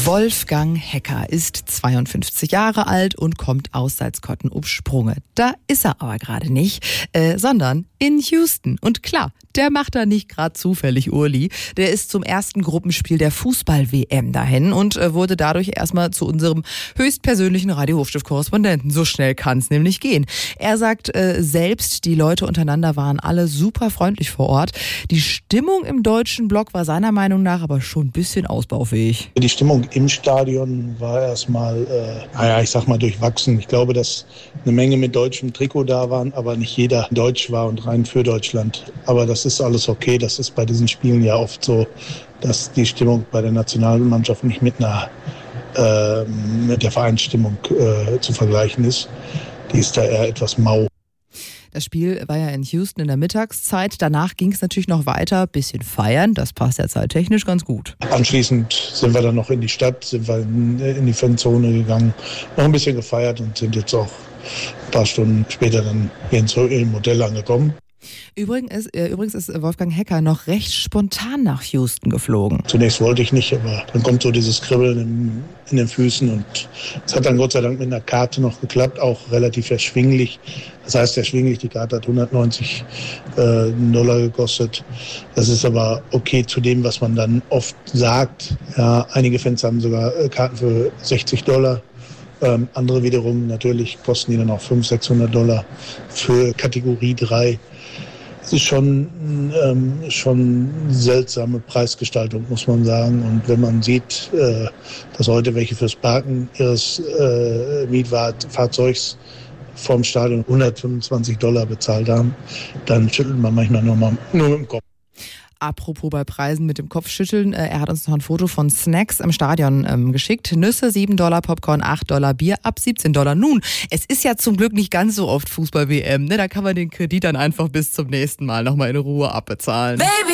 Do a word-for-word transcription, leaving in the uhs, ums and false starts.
Wolfgang Hecker ist zweiundfünfzig Jahre alt und kommt aus Salzkotten ob Sprunge. Da ist er aber gerade nicht, äh, sondern in Houston. Und klar, der macht da nicht gerade zufällig Urli. Der ist zum ersten Gruppenspiel der Fußball-W M dahin und äh, wurde dadurch erstmal zu unserem höchstpersönlichen Radio-Hochstift-Korrespondenten. So schnell kann es nämlich gehen. Er sagt äh, selbst, die Leute untereinander waren alle super freundlich vor Ort. Die Stimmung im deutschen Block war seiner Meinung nach aber schon ein bisschen ausbaufähig. Die Stimmung im Stadion war erstmal, äh, naja, ich sag mal durchwachsen. Ich glaube, dass eine Menge mit deutschem Trikot da waren, aber nicht jeder deutsch war und rein für Deutschland. Aber das ist alles okay. Das ist bei diesen Spielen ja oft so, dass die Stimmung bei der Nationalmannschaft nicht mit einer äh, mit der Vereinsstimmung äh, zu vergleichen ist. Die ist da eher etwas mau. Das Spiel war ja in Houston in der Mittagszeit. Danach ging es natürlich noch weiter, bisschen feiern. Das passt ja zeittechnisch ganz gut. Anschließend sind wir dann noch in die Stadt, sind wir in, in die Fanzone gegangen, noch ein bisschen gefeiert und sind jetzt auch ein paar Stunden später dann hier im Hotel angekommen. Übrigens ist, äh, übrigens ist Wolfgang Hecker noch recht spontan nach Houston geflogen. Zunächst wollte ich nicht, aber dann kommt so dieses Kribbeln in, in den Füßen und es hat dann Gott sei Dank mit einer Karte noch geklappt, auch relativ erschwinglich. Das heißt erschwinglich, die Karte hat hundertneunzig äh, Dollar gekostet. Das ist aber okay zu dem, was man dann oft sagt. Ja, einige Fans haben sogar äh, Karten für sechzig Dollar. Ähm, andere wiederum natürlich kosten die dann auch fünfhundert, sechshundert Dollar für Kategorie drei. Es ist schon, ähm, schon seltsame Preisgestaltung, muss man sagen. Und wenn man sieht, äh, dass heute welche fürs Parken ihres äh, Mietfahrzeugs vom Stadion hundertfünfundzwanzig Dollar bezahlt haben, dann schüttelt man manchmal nur, mal, nur mit dem Kopf. Apropos bei Preisen mit dem Kopf schütteln, äh, er hat uns noch ein Foto von Snacks im Stadion ähm, geschickt. Nüsse sieben Dollar, Popcorn acht Dollar, Bier ab siebzehn Dollar. Nun, es ist ja zum Glück nicht ganz so oft Fußball-W M, ne? Da kann man den Kredit dann einfach bis zum nächsten Mal nochmal in Ruhe abbezahlen. Baby.